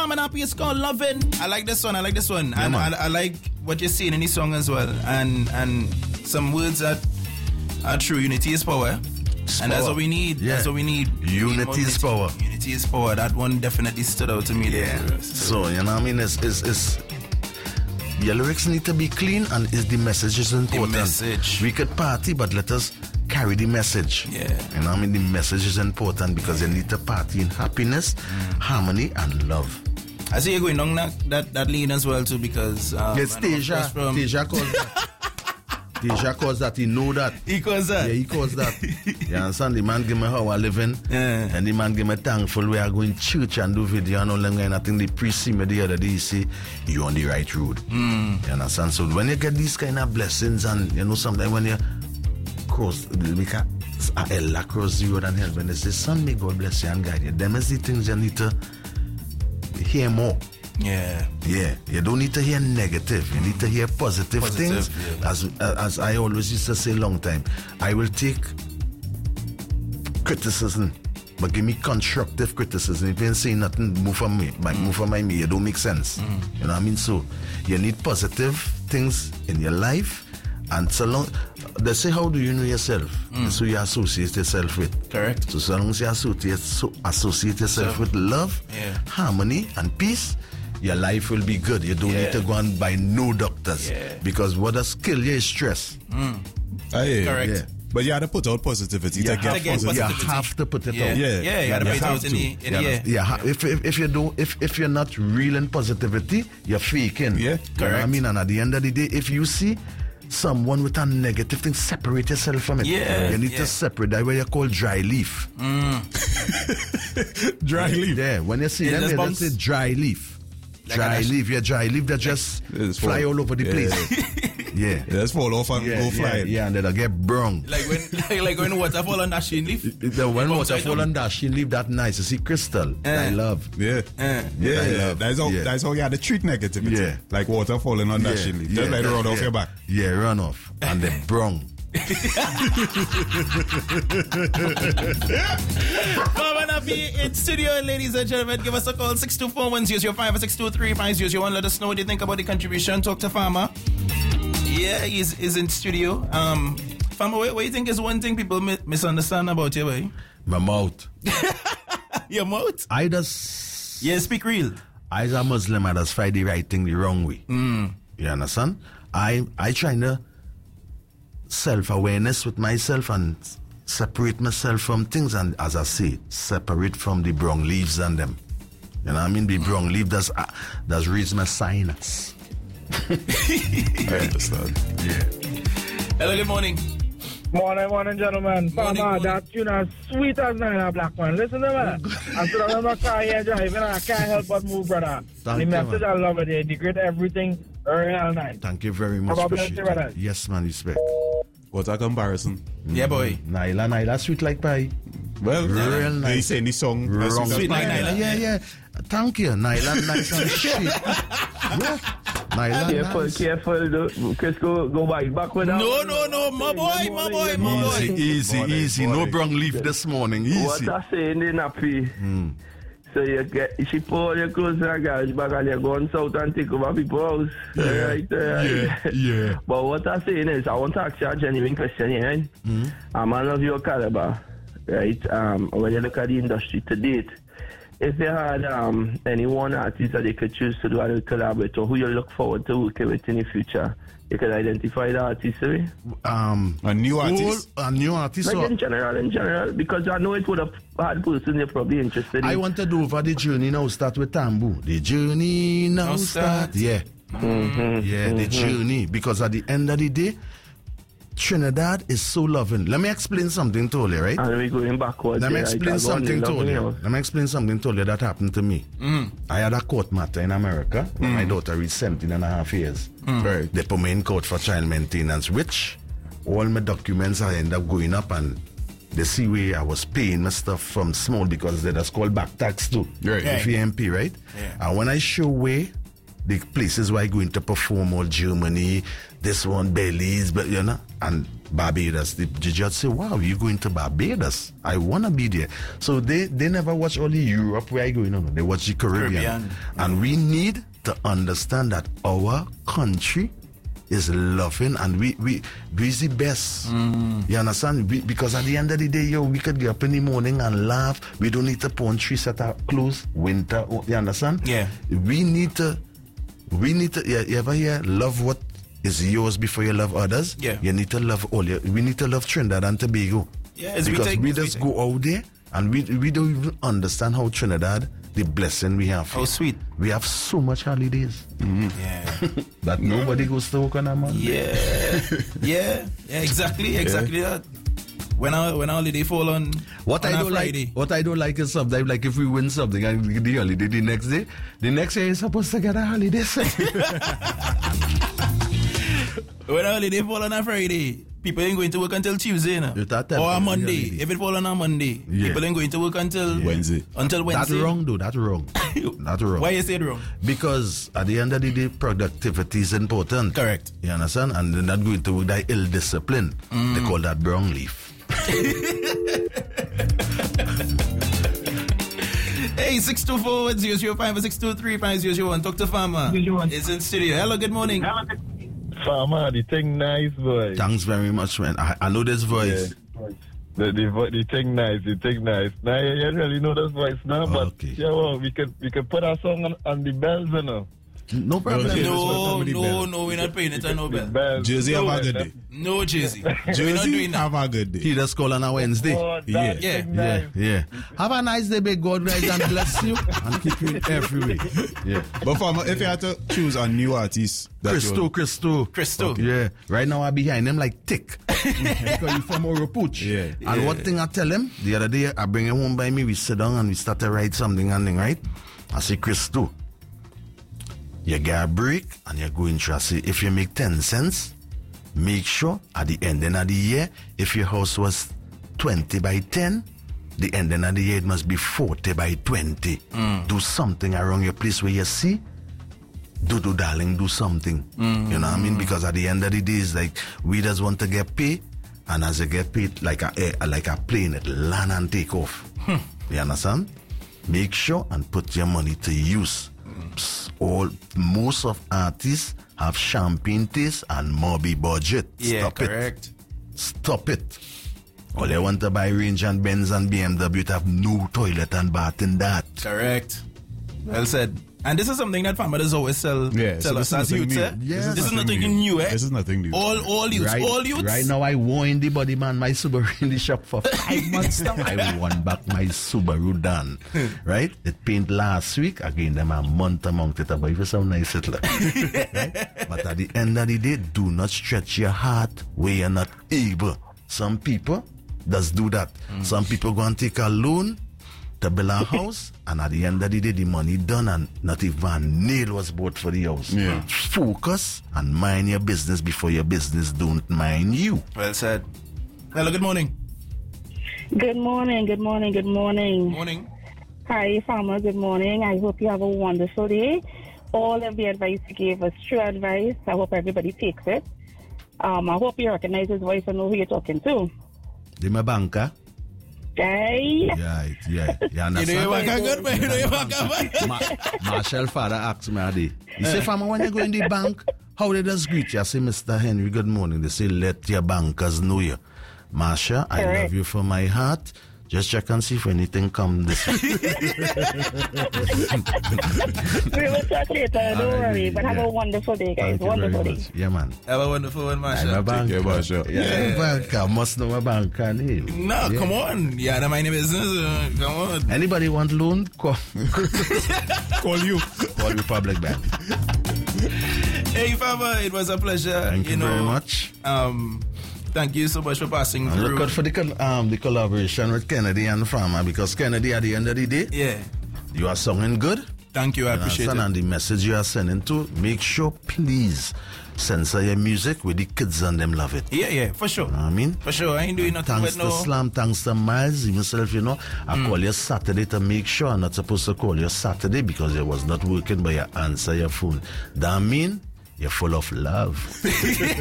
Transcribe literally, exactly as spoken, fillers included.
Farmer Nappy. It's called Lovin'. I like this one. I like this one. Yeah, and man. I, I like what you're saying in this song as well. And and some words that are true. Unity is power. It's and that's power. what we need. Yeah. That's what we need. We need Unity more is power. Unity is power. That one definitely stood out to me. Yeah. There. So, you know what I mean? It's, it's, it's, your lyrics need to be clean, and is the message is important. The message. We could party, but let us carry the message. Yeah. You know what I mean? The message is important because you need to party in happiness, mm. harmony, and love. I see you're going down that, that, that lane as well too because um, It's Teja. from Teja calls that. Teja calls that. He know that. He calls that. Yeah, he calls that. You understand? The man give me how I living, yeah. and the man give me thankful. We are going church and do video and all. And I think the priest see me the other day. He say you on the right road. Mm. You understand? So when you get these kind of blessings, and you know sometimes when you cross, like a, a Ella cross the road and help, and they say, "Son, may God bless you and guide you." Them is the things you need to hear more. Yeah. Yeah. You don't need to hear negative. You need to hear positive, Positive, things. yeah. As as I always used to say, long time, I will take criticism, but give me constructive criticism. If you ain't saying nothing, move from me, like move from my me, it don't make sense. Mm-hmm. You know what I mean? So you need positive things in your life, and so long. They say, how do you know yourself? Mm. So you associate yourself with. Correct. So so long as you associate, so associate yourself So, with love, yeah. harmony, and peace, your life will be good. You don't Yeah. need to go and buy no doctors. Yeah. Because what does kill you is stress. Mm. Ah, yeah. Correct. Yeah. But you have to put out positivity You to have, get to get positive. you positivity. have to put it Yeah. out. Yeah. Yeah, you Yeah, gotta you put it have out in to. the, in Yeah, the air. yeah. If, if if you do if if you're not real in positivity, you're faking. Yeah. You know what I Correct. mean? And at the end of the day, if you see someone with a negative thing, separate yourself from it. Yeah, You need yeah. to separate. That's what you call dry leaf. Dry leaf. Yeah. When you see Yeah, them, just you bounce. just say dry leaf. Like dry an ash- leaf. Yeah, dry leaf that just It's fly fall. all over the Yeah. place. Yeah. Yeah, let's fall off and Yeah, go yeah, flying. yeah, and then I get brown. Like when like, like when water fall on that sheen leaf. The when Bounce water right fall down. on that, she leave that nice. You see crystal. Eh. I love. Yeah. Eh. Yeah, I yeah. love- That's how yeah. that's how you have to treat negativity. Yeah. Like water falling on that shit. Just let it run off yeah. your back. Yeah, run off. And the brown. Farmer Nappy in studio, ladies and gentlemen. Give us a call, six two four, one zero zero five or six two three, five zero zero one. Let us know what you think about the contribution. Talk to Farmer. Yeah, he's, he's in studio. Um, Farmer, what, what do you think is one thing people mi- misunderstand about you, boy? My mouth. Your mouth? I just... Yeah, speak real. I as a Muslim, I just find the right thing the wrong way. Mm. You understand? I I trying to self-awareness with myself and separate myself from things, and as I say, separate from the brown leaves and them. You know what I mean? The brown leaf does uh, does raise my sinus. I understand. Yeah. Hello, good morning. Morning, morning, gentlemen. Morning, Farmer, morning. that tune is sweet as nine, black man. Listen to me. I'm still on my car here driving, and I can't help but move, brother. Thank the you, message, man. I love it. They integrate everything real nice. Thank you very much. How about Appreciate bless you, it. Yes, man, respect. What a comparison. Yeah, boy. Naila, Naila, sweet like pie. Well, Real nice. they say in the song. that's Wrong. what- Sweet like Naila. Yeah, yeah. Thank you. Naila, nice and shit. Yeah. Naila, Careful, nice. careful. do- Chris, go, go back, back with that. No, no, no, my boy, my boy, my boy. Easy, easy, Morning, easy. morning. No brown leaf this morning. What Easy. I say in the nappy. So you get, she pull all your clothes in the garage back and you're going south and take over people's house. Yeah, Right, right. yeah, yeah. But what I'm saying is, I want to ask you a genuine question here. Right? Mm. A man of your caliber, right? Um, when you look at the industry to date, if you had um, any one artist that you could choose to do a collab with, or who you look forward to working with in the future, you could identify the artist, right? Um, A new artist? all- A new artist. Like or- in general, in general, because I know it would have had person you're probably interested in. I want to do over the journey now. Start with Tambu. The journey now Now start. start. Yeah, Mm-hmm. yeah. The journey, because at the end of the day, Trinidad is so loving. Let me explain something to you, right? And we're going backwards. Let me yeah, explain like, I go on something the to loving you. house. Let me explain something to you that happened to me. I had a court matter in America when my daughter reached seventeen and a half years. Right. They put me in court for child maintenance, which all my documents I end up going up, and they see where I was paying my stuff from small because they just call back tax too. Right. F E M P, right? Yeah. And when I show where the places where I'm going to perform, all Germany, this one, Belize, but you know, and Barbados. The, the judge say, wow, you're going to Barbados. I want to be there. So they, they never watch only Europe where I go, you know, they watch the Caribbean. Caribbean. And we need to understand that our country is loving and we we we's the best. Mm. You understand? We, because at the end of the day, yo, we could get up in the morning and laugh. We don't need to put on three set of clothes, winter. You understand? Yeah. We need to. We need to. You, you ever hear love what is yours before you love others? Yeah. You need to love all. Your, we need to love Trinidad and Tobago. Yeah, as we because take- we as we just take. go out there and we we don't even understand how Trinidad, the blessing we have. How here. sweet. We have so much holidays Yeah. that nobody goes to work on a Monday. Yeah. Yeah. Yeah, exactly. Exactly that. When our when our holiday fall on, What on I a don't Friday. like, what I don't like is sometimes like if we win something and we get the holiday the next day, the next day you're supposed to get a holiday. When our holiday fall on a Friday, people ain't going to work until Tuesday, no? You thought Or a temporary Monday. holiday. If it fall on a Monday, Yeah. people ain't going to work until Wednesday. Until That's Wednesday. wrong, though. That's wrong. That's wrong. Why you say it wrong? Because at the end of the day, productivity is important. Correct. You understand? And they're not going to work that ill discipline. Mm. They call that brown leaf. Hey, six two four one zero zero five or six two three five zero zero one. Talk to Farmer. It's in studio. Hello, good morning. Farmer, the thing nice, boy. Thanks very much, man. I, I know this voice. The, the vo- the thing nice, the thing nice. Now you, you really know this voice now, but Okay. yeah, well, we could we could put our song on, on the bells, you know. No problem. Okay. No, Somebody no, bell. no, we're not paying it on no The bell. bells. Jersey have No, a good that- day. No, Jersey. We're not Jersey doing that. have a good day. He just call on a Wednesday. Oh, that Yeah. Yeah. thing Yeah, nice. yeah. Have a nice day, big God, rise and bless you and keep you every way. Yeah. But farmer, if you had to choose a new artist, that Christo, you- Christo. Christo. Yeah. Right now I'm behind him like tick. Because he's from Oropuch. Yeah. And one thing I tell him, the other day I bring him home by me, we sit down and we start to write something and thing, right? I say, Christo, you get a break and you're going to say, if you make ten cents, make sure at the ending of the year, if your house was twenty by ten, the ending of the year it must be forty by twenty. Do something around your place where you see. Do do darling, do something. You know what I mean? Because at the end of the day, it's like we just want to get paid, and as you get paid, like a air- like a plane, it land and take off. You understand? Make sure and put your money to use. Psst, All most of artists have champagne taste and mobby budget. Yeah, Stop correct. it. Stop it. All they want to buy Range and Benz and B M W to have no toilet and bath in that. Correct. Well said. And this is something that farmers always tell, Yeah, tell so us this as is youths. nothing Eh? new. Yes. This is nothing new, eh? This is nothing new. All, all youths, Right, all youths. right now, I won the body man my Subaru in the shop for five months now. I won back my Subaru done. Right? It paint last week. Again, them a month amount it about for some nice settler. Right? But at the end of the day, do not stretch your heart where you're not able. Some people does do that. Some people go and take a loan to build a house, and at the end of the day, the money done, and not even a nail was bought for the house. Yeah. Focus and mind your business before your business don't mind you. Well said. Hello, good morning. Good morning, good morning, good morning. Morning. Hi, Farmer, good morning. I hope you have a wonderful day. All of the advice you gave was true advice. I hope everybody takes it. Um, I hope you recognize his voice and know who you're talking to. They my banker. Hey, Yeah, yeah. You You know understand? you work a good man. You know you work a man. Ma- Marshall father asked me a day. He said, Farmer, when you go in the bank, how they just greet you? I say, Mister Henry, good morning. They say, let your bankers know you. Marsha, I Correct. love you from my heart. Just check and see if anything comes this week. we will talk later, don't All right, worry. But have yeah. a wonderful day, guys. Thank you Wonderful very day. much. Yeah, man. Have a wonderful one, I'm a Marsha. banker. care, Marsha. Yeah, yeah. banker. Must know a banker name. No, Yeah. come on. Yeah, that mind your business. Uh, come on. Anybody want loan? Call, Call you. call Republic Bank. Hey, Farmer, it was a pleasure. Thank you know, very much. Um, thank you so much for passing And through. look out for the col- um the collaboration with Kennedy and Farmer, because Kennedy, at the end of the day, Yeah. you are songing good. Thank you. I You appreciate understand? it. And the message you are sending to, make sure, please, censor your music with the kids and them love it. Yeah, yeah, for sure. You know what I mean? For sure. I ain't doing nothing Thanks with to no... Slam, thanks to Miles, himself, you know, I mm. call you Saturday to make sure I'm not supposed to call you Saturday because it was not working, but you answer your phone. That mean you're full of love.